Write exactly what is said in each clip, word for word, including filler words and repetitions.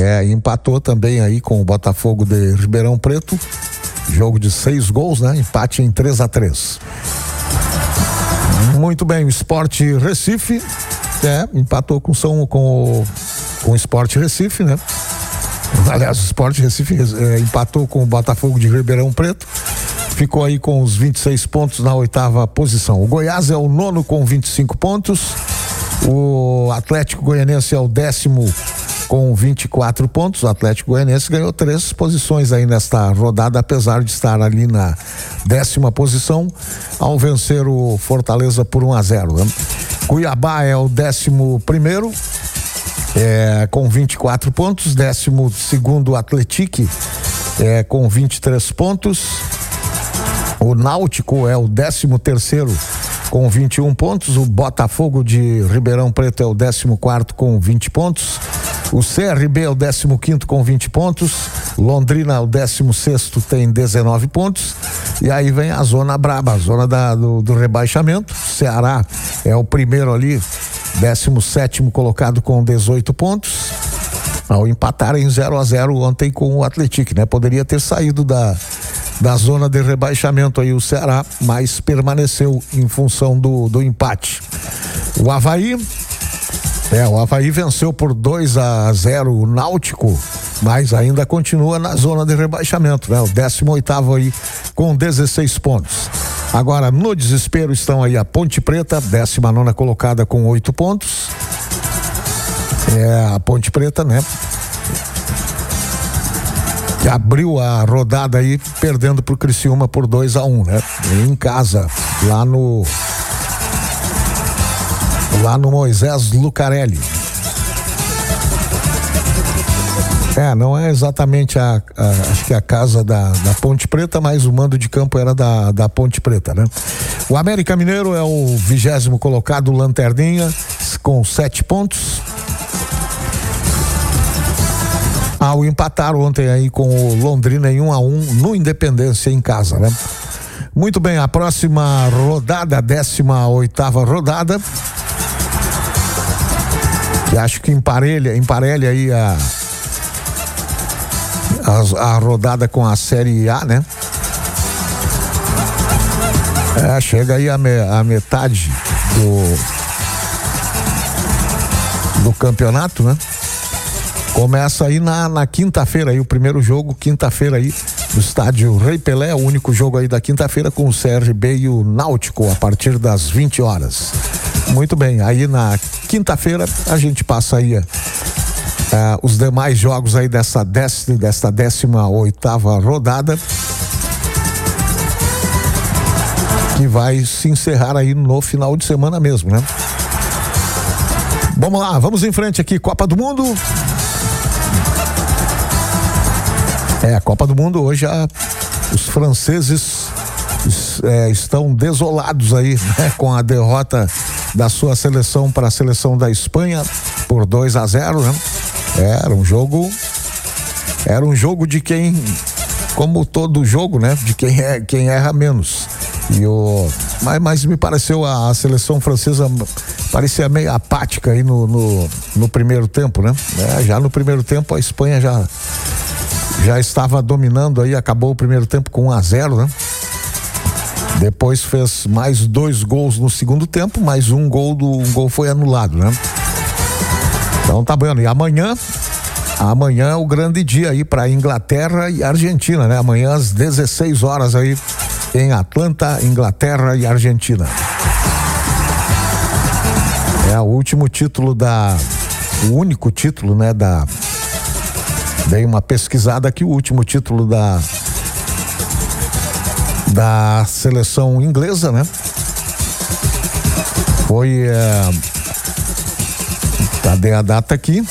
É, empatou também aí com o Botafogo de Ribeirão Preto. Jogo de seis gols, né? Empate em três a três. Muito bem, o Sport Recife, é, empatou com São com o, com o Sport Recife, né? Aliás, o Sport Recife é, empatou com o Botafogo de Ribeirão Preto. Ficou aí com os vinte e seis pontos na oitava posição. O Goiás é o nono com vinte e cinco pontos. O Atlético Goianiense é o décimo com vinte e quatro pontos. O Atlético Goianiense ganhou três posições aí nesta rodada, apesar de estar ali na décima posição, ao vencer o Fortaleza por um a zero, né? Cuiabá é o décimo primeiro, é, com vinte e quatro pontos. Décimo segundo Atlético, é, com vinte e três pontos. O Náutico é o décimo terceiro com vinte e um pontos. O Botafogo de Ribeirão Preto é o décimo quarto com vinte pontos. O C R B é o décimo quinto com vinte pontos. Londrina é o décimo sexto, tem dezenove pontos. E aí vem a zona braba, a zona da, do, do rebaixamento. Ceará é o primeiro ali, décimo sétimo colocado com dezoito pontos. Ao empatar em zero a zero ontem com o Atlético, né? Poderia ter saído da da zona de rebaixamento aí o Ceará, mas permaneceu em função do, do empate. O Avaí, é, o Avaí venceu por dois a zero o Náutico, mas ainda continua na zona de rebaixamento, né? O décimo oitavo aí com dezesseis pontos. Agora, no desespero estão aí a Ponte Preta, décima nona colocada com oito pontos. É, a Ponte Preta, né? Que abriu a rodada aí perdendo pro Criciúma por dois a um, né? Em casa, lá no lá no Moisés Lucarelli. É, não é exatamente a, a acho que a casa da, da Ponte Preta, mas o mando de campo era da, da Ponte Preta, né? O América Mineiro é o vigésimo colocado, Lanterninha, com sete pontos. Ao empatar ontem aí com o Londrina em um a um no Independência em casa, né? Muito bem, a próxima rodada, a décima oitava rodada, que acho que emparelha, emparelha aí a, a, a rodada com a Série A, né? É, chega aí a, me, a metade do, do campeonato, né? Começa aí na, na quinta-feira aí, o primeiro jogo, quinta-feira aí, no estádio Rei Pelé, o único jogo aí da quinta-feira com o C R B e o Náutico, a partir das vinte horas. Muito bem, aí na quinta-feira a gente passa aí uh, os demais jogos aí dessa, dessa, desta décima oitava rodada, que vai se encerrar aí no final de semana mesmo, né? Vamos lá, vamos em frente aqui, Copa do Mundo. É, a Copa do Mundo hoje, a, os franceses é, estão desolados aí, né, com a derrota da sua seleção para a seleção da Espanha por dois a zero, né? Era um jogo, era um jogo de quem, como todo jogo, né? De quem, é, quem erra menos. E o, mas, mas me pareceu a, a seleção francesa parecia meio apática aí no, no, no primeiro tempo, né? É, já no primeiro tempo a Espanha já já estava dominando aí, acabou o primeiro tempo com um a zero, né? Depois fez mais dois gols no segundo tempo, mais um gol do um gol foi anulado, né? Então tá bom. E amanhã, amanhã é o grande dia aí para Inglaterra e Argentina, né? Amanhã às dezesseis horas aí em Atlanta, Inglaterra e Argentina. É o último título da, o único título, né, da Dei uma pesquisada aqui, o último título da da seleção inglesa, né? Foi é, cadê a data aqui?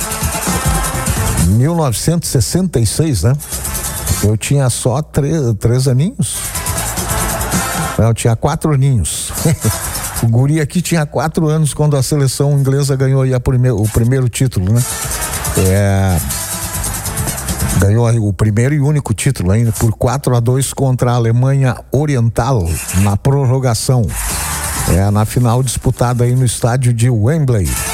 mil novecentos e sessenta e seis, né? Eu tinha só três, três aninhos. Não, eu tinha quatro aninhos. O guri aqui tinha quatro anos quando a seleção inglesa ganhou aí a primeir, o primeiro título, né? É... Ganhou o primeiro e único título ainda por quatro a dois contra a Alemanha Oriental na prorrogação. É na final disputada aí no estádio de Wembley.